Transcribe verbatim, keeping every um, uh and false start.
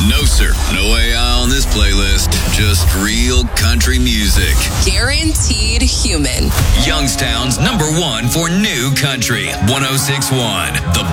No, sir. No A I on this playlist. Just real country music. Guaranteed human. Youngstown's number one for new country. one oh six point one, The